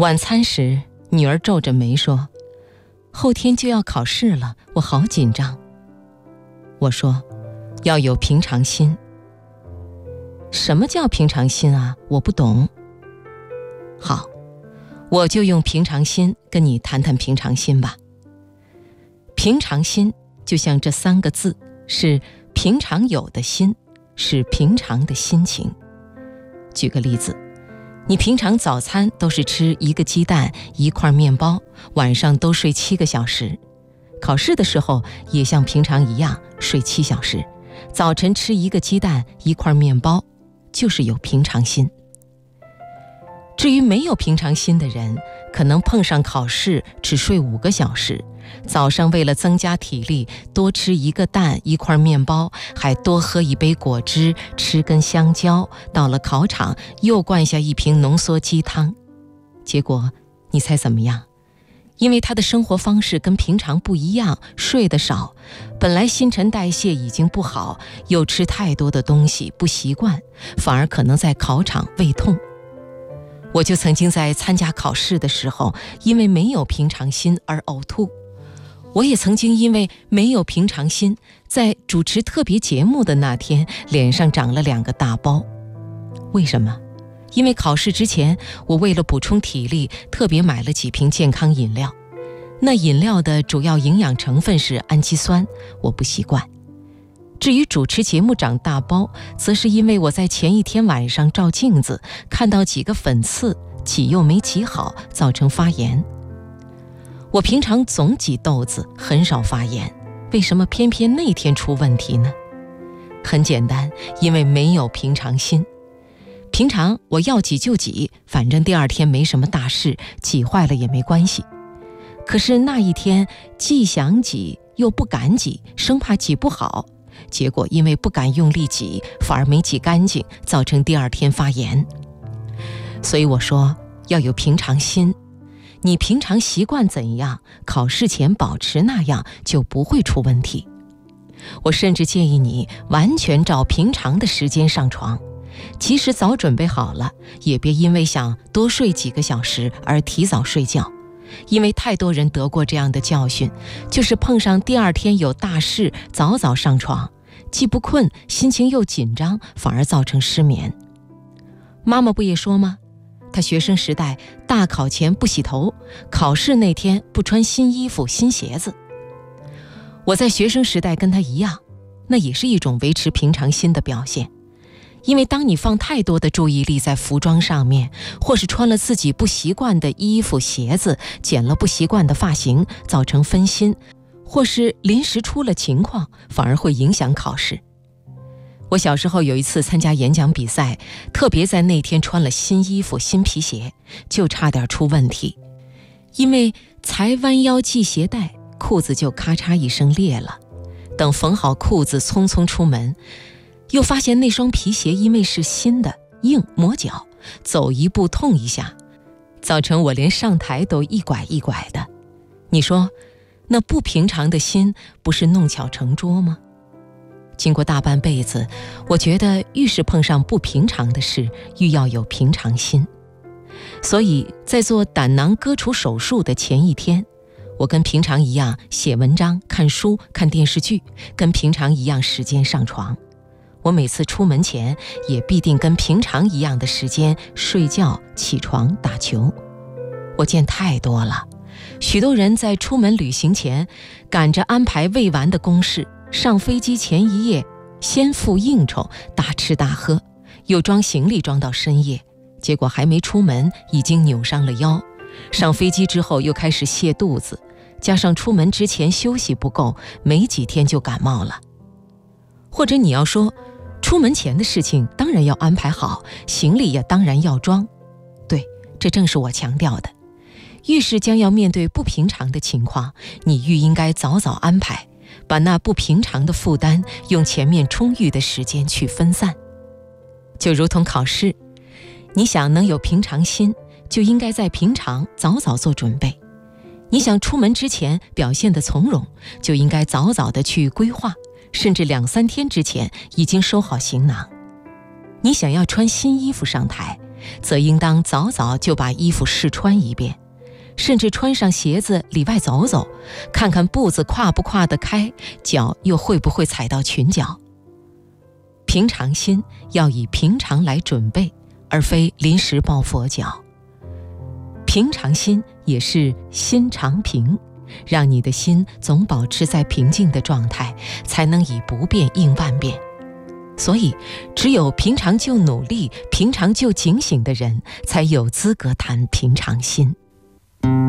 晚餐时，女儿皱着眉说：“后天就要考试了，我好紧张。”我说：“要有平常心。”什么叫平常心啊？我不懂。好，我就用平常心跟你谈谈平常心吧。平常心就像这3个字，是平常有的心，是平常的心情。举个例子，你平常早餐都是吃1个鸡蛋1块面包，晚上都睡7个小时，考试的时候也像平常一样睡7小时，早晨吃1个鸡蛋1块面包，就是有平常心。至于没有平常心的人，可能碰上考试只睡5个小时，早上为了增加体力，多吃1个蛋1块面包，还多喝1杯果汁，吃根香蕉，到了考场又灌下1瓶浓缩鸡汤。结果你猜怎么样？因为他的生活方式跟平常不一样，睡得少，本来新陈代谢已经不好，又吃太多的东西不习惯，反而可能在考场胃痛。我就曾经在参加考试的时候，因为没有平常心而呕吐。我也曾经因为没有平常心，在主持特别节目的那天，脸上长了2个大包。为什么？因为考试之前，我为了补充体力，特别买了几瓶健康饮料。那饮料的主要营养成分是氨基酸，我不习惯。至于主持节目长大包，则是因为我在前一天晚上照镜子，看到几个粉刺，挤又没挤好，造成发炎。我平常总挤痘子，很少发炎，为什么偏偏那天出问题呢？很简单，因为没有平常心。平常我要挤就挤，反正第2天没什么大事，挤坏了也没关系。可是那一天既想挤又不敢挤，生怕挤不好，结果因为不敢用力挤，反而没挤干净，造成第2天发炎。所以我说要有平常心，你平常习惯怎样，考试前保持那样，就不会出问题。我甚至建议你完全照平常的时间上床，即使早准备好了，也别因为想多睡几个小时而提早睡觉。因为太多人得过这样的教训，就是碰上第2天有大事，早早上床，既不困，心情又紧张，反而造成失眠。妈妈不也说吗？她学生时代大考前不洗头，考试那天不穿新衣服新鞋子。我在学生时代跟她一样，那也是一种维持平常心的表现。因为当你放太多的注意力在服装上面，或是穿了自己不习惯的衣服鞋子，剪了不习惯的发型，造成分心，或是临时出了情况，反而会影响考试。我小时候有一次参加演讲比赛，特别在那天穿了新衣服新皮鞋，就差点出问题。因为才弯腰系鞋带，裤子就咔嚓一声裂了。等缝好裤子匆匆出门，又发现那双皮鞋因为是新的，硬磨脚，走一步痛一下，造成我连上台都一拐一拐的。你说那不平常的心不是弄巧成拙吗？经过大半辈子，我觉得愈是碰上不平常的事，愈要有平常心。所以在做胆囊割除手术的前一天，我跟平常一样写文章、看书、看电视剧，跟平常一样时间上床。我每次出门前也必定跟平常一样的时间睡觉、起床、打球。我见太多了，许多人在出门旅行前赶着安排未完的公事，上飞机前一夜先赴应酬，大吃大喝，又装行李装到深夜，结果还没出门已经扭伤了腰，上飞机之后又开始泻肚子，加上出门之前休息不够，没几天就感冒了。或者你要说出门前的事情当然要安排好，行李也当然要装。对，这正是我强调的。越是将要面对不平常的情况，你愈应该早早安排，把那不平常的负担用前面充裕的时间去分散。就如同考试，你想能有平常心，就应该在平常早早做准备。你想出门之前表现得从容，就应该早早的去规划，甚至2-3天之前已经收好行囊。你想要穿新衣服上台， 则应当早早就把衣服试穿一遍，甚至穿上鞋子里外走走，看看步子跨不跨得开，脚又会不会踩到裙角。平常心要以平常来准备，而非临时抱佛脚。平常心也是心常平，让你的心总保持在平静的状态，才能以不变应万变。所以，只有平常就努力、平常就警醒的人，才有资格谈平常心。